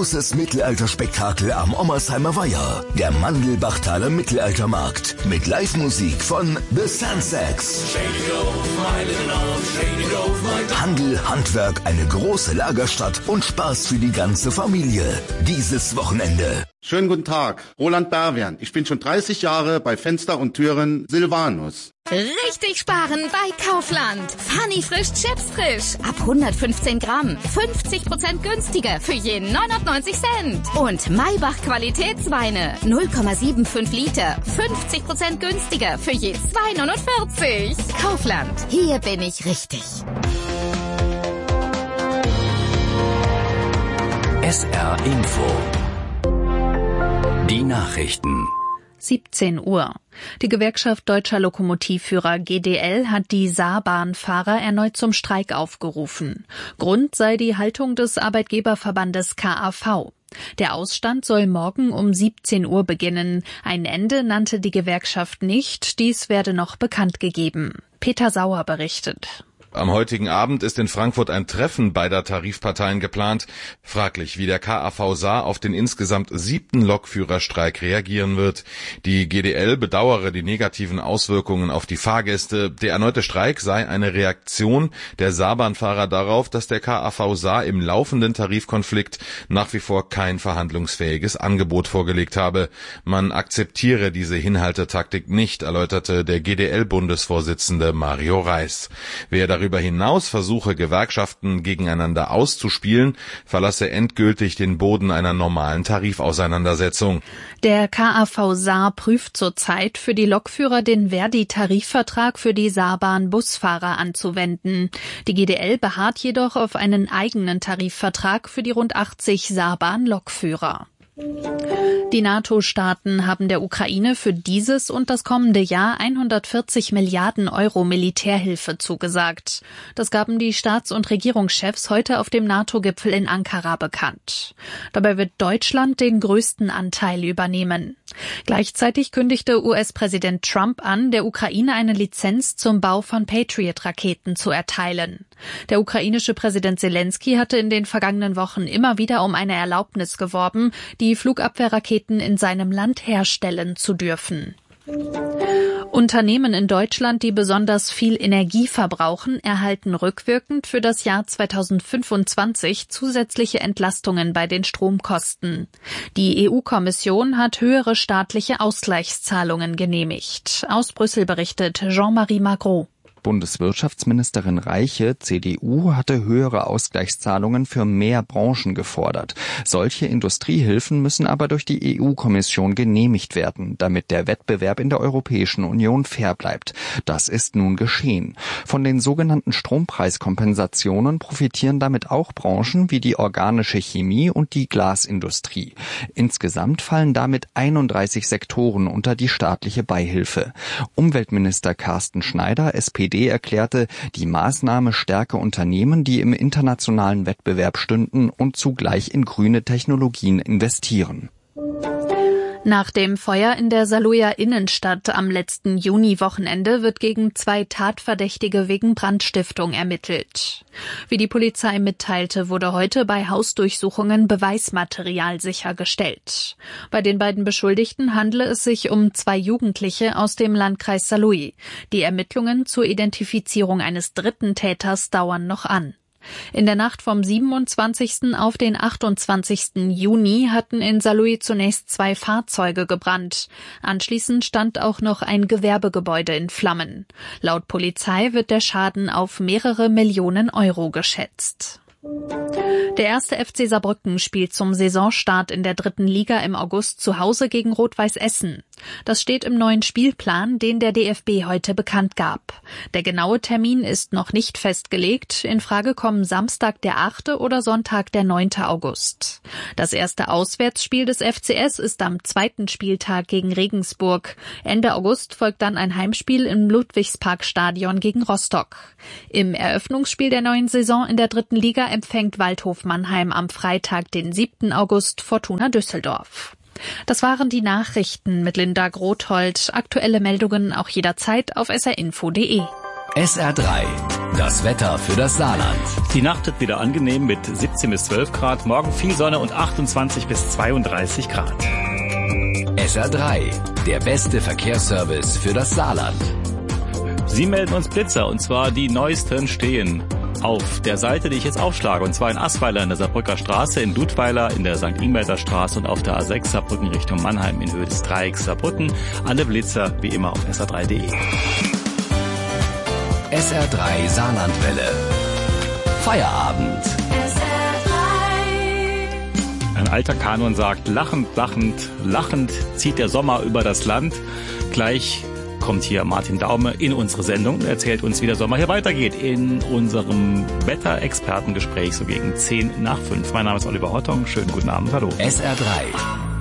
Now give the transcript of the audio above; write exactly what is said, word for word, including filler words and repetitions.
großes Mittelalterspektakel am Ommersheimer Weiher. Der Mandelbachtaler Mittelaltermarkt mit Live-Musik von The Sunsets. Handel, Handwerk, eine große Lagerstadt und Spaß für die ganze Familie. Dieses Wochenende. Schönen guten Tag, Roland Berwian. Ich bin schon dreißig Jahre bei Fenster und Türen Silvanus. Richtig sparen bei Kaufland. Funny frisch, Chips frisch. Ab hundertfünfzehn Gramm. fünfzig Prozent günstiger für jeden neunundneunzig Cent. Und Maybach Qualitätsweine. null Komma fünfundsiebzig Liter. fünfzig Prozent günstiger für je zwei neunundvierzig. Kaufland. Hier bin ich richtig. S R Info. Die Nachrichten. siebzehn Uhr. Die Gewerkschaft Deutscher Lokomotivführer G D L hat die Saarbahnfahrer erneut zum Streik aufgerufen. Grund sei die Haltung des Arbeitgeberverbandes K A V. Der Ausstand soll morgen um siebzehn Uhr beginnen. Ein Ende nannte die Gewerkschaft nicht. Dies werde noch bekannt gegeben. Peter Sauer berichtet. Am heutigen Abend ist in Frankfurt ein Treffen beider Tarifparteien geplant. Fraglich, wie der K A V Saar auf den insgesamt siebten Lokführerstreik reagieren wird. Die G D L bedauere die negativen Auswirkungen auf die Fahrgäste. Der erneute Streik sei eine Reaktion der Saarbahnfahrer darauf, dass der K A V Saar im laufenden Tarifkonflikt nach wie vor kein verhandlungsfähiges Angebot vorgelegt habe. Man akzeptiere diese Hinhaltetaktik nicht, erläuterte der G D L-Bundesvorsitzende Mario Reis. Wer darüber hinaus versuche, Gewerkschaften gegeneinander auszuspielen, verlasse endgültig den Boden einer normalen Tarifauseinandersetzung. Der K A V Saar prüft zurzeit für die Lokführer den Verdi-Tarifvertrag für die Saarbahn-Busfahrer anzuwenden. Die G D L beharrt jedoch auf einen eigenen Tarifvertrag für die rund achtzig Saarbahn-Lokführer. Die NATO-Staaten haben der Ukraine für dieses und das kommende Jahr hundertvierzig Milliarden Euro Militärhilfe zugesagt. Das gaben die Staats- und Regierungschefs heute auf dem NATO-Gipfel in Ankara bekannt. Dabei wird Deutschland den größten Anteil übernehmen. Gleichzeitig kündigte U S-Präsident Trump an, der Ukraine eine Lizenz zum Bau von Patriot-Raketen zu erteilen. Der ukrainische Präsident Zelensky hatte in den vergangenen Wochen immer wieder um eine Erlaubnis geworben, die Flugabwehrraketen in seinem Land herstellen zu dürfen. Unternehmen in Deutschland, die besonders viel Energie verbrauchen, erhalten rückwirkend für das Jahr zweitausendfünfundzwanzig zusätzliche Entlastungen bei den Stromkosten. Die E U-Kommission hat höhere staatliche Ausgleichszahlungen genehmigt. Aus Brüssel berichtet Jean-Marie Magro. Bundeswirtschaftsministerin Reiche, C D U, hatte höhere Ausgleichszahlungen für mehr Branchen gefordert. Solche Industriehilfen müssen aber durch die E U-Kommission genehmigt werden, damit der Wettbewerb in der Europäischen Union fair bleibt. Das ist nun geschehen. Von den sogenannten Strompreiskompensationen profitieren damit auch Branchen wie die organische Chemie und die Glasindustrie. Insgesamt fallen damit einunddreißig Sektoren unter die staatliche Beihilfe. Umweltminister Carsten Schneider, S P D, erklärte, die Maßnahme stärke Unternehmen, die im internationalen Wettbewerb stünden und zugleich in grüne Technologien investieren. Nach dem Feuer in der Saarlouier Innenstadt am letzten Juni-Wochenende wird gegen zwei Tatverdächtige wegen Brandstiftung ermittelt. Wie die Polizei mitteilte, wurde heute bei Hausdurchsuchungen Beweismaterial sichergestellt. Bei den beiden Beschuldigten handele es sich um zwei Jugendliche aus dem Landkreis Saarlouis. Die Ermittlungen zur Identifizierung eines dritten Täters dauern noch an. In der Nacht vom siebenundzwanzigsten auf den achtundzwanzigsten Juni hatten in Saarlouis zunächst zwei Fahrzeuge gebrannt. Anschließend stand auch noch ein Gewerbegebäude in Flammen. Laut Polizei wird der Schaden auf mehrere Millionen Euro geschätzt. Der erste F C Saarbrücken spielt zum Saisonstart in der dritten Liga im August zu Hause gegen Rot-Weiß Essen. Das steht im neuen Spielplan, den der D F B heute bekannt gab. Der genaue Termin ist noch nicht festgelegt. In Frage kommen Samstag der achte oder Sonntag der neunte August. Das erste Auswärtsspiel des F C S ist am zweiten Spieltag gegen Regensburg. Ende August folgt dann ein Heimspiel im Ludwigsparkstadion gegen Rostock. Im Eröffnungsspiel der neuen Saison in der dritten Liga empfängt Waldhof Mannheim am Freitag, den siebten August, Fortuna Düsseldorf. Das waren die Nachrichten mit Linda Grothold. Aktuelle Meldungen auch jederzeit auf s r info punkt d e. S R drei. Das Wetter für das Saarland. Die Nacht wird wieder angenehm mit siebzehn bis zwölf Grad. Morgen viel Sonne und achtundzwanzig bis zweiunddreißig Grad. S R drei. Der beste Verkehrsservice für das Saarland. Sie melden uns Blitzer, und zwar die neuesten stehen auf der Seite, die ich jetzt aufschlage, und zwar in Assweiler in der Saarbrücker Straße, in Dudweiler in der Sankt Ingbärter Straße und auf der A sechs Saarbrücken Richtung Mannheim in Höhe des Dreiecks Saarbrücken. Alle Blitzer wie immer auf S R drei Punkt de. S R drei Saarlandwelle. Feierabend. S R drei. Ein alter Kanon sagt, lachend, lachend, lachend zieht der Sommer über das Land. Gleich kommt hier Martin Daume in unsere Sendung und erzählt uns, wie der Sommer hier weitergeht in unserem Wetterexpertengespräch so gegen zehn nach fünf. Mein Name ist Oliver Hortong. Schönen guten Abend. Hallo. S R drei.